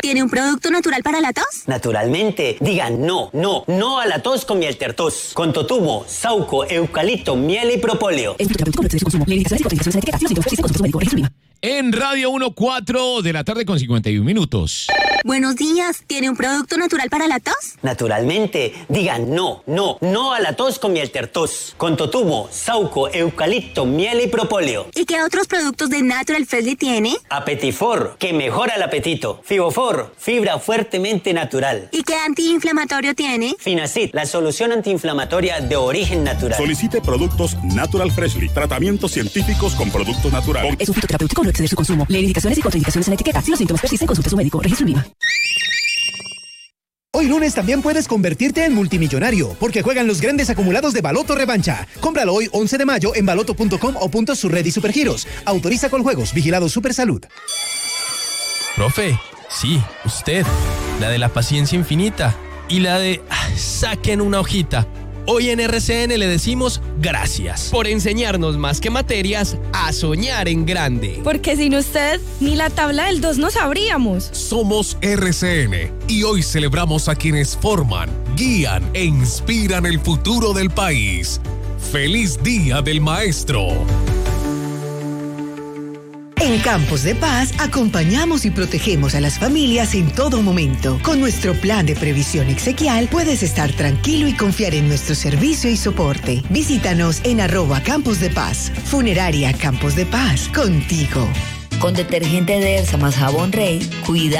¿Tiene un producto natural para la tos? Naturalmente. Digan no a la tos con miel tertos. Con totumo, sauco, eucalipto, miel y propóleo. En Radio 1, 4 de la tarde con 51 minutos. Buenos días. ¿Tiene un producto natural para la tos? Naturalmente. Digan no a la tos con miel tertos. Con totumo, sauco, eucalipto, miel y propóleo. ¿Y qué otros productos de Natural Freshly tiene? Apetifor, que mejora el apetito. Fibofor, fibra fuertemente natural. ¿Y qué antiinflamatorio tiene? Finacid, la solución antiinflamatoria de origen natural. Solicite productos Natural Freshly. Tratamientos científicos con productos naturales. Es un fitoterapéutico, no exceder su consumo. Lee indicaciones y contraindicaciones en la etiqueta. Si los síntomas persisten, consulte a su médico. Registro INVIMA. Hoy lunes también puedes convertirte en multimillonario, porque juegan los grandes acumulados de Baloto Revancha. Cómpralo hoy 11 de mayo en baloto.com o puntos Surred y Supergiros. Autoriza con juegos, vigilado Supersalud. Profe, sí, usted. La de la paciencia infinita y la de saquen una hojita. Hoy en RCN le decimos gracias por enseñarnos más que materias a soñar en grande. Porque sin usted, ni la tabla del 2 no sabríamos. Somos RCN y hoy celebramos a quienes forman, guían e inspiran el futuro del país. ¡Feliz Día del Maestro! En Campos de Paz acompañamos y protegemos a las familias en todo momento. Con nuestro plan de previsión exequial puedes estar tranquilo y confiar en nuestro servicio y soporte. Visítanos en @Campos de Paz. Funeraria Campos de Paz, contigo. Con detergente Dersa más jabón Rey, cuida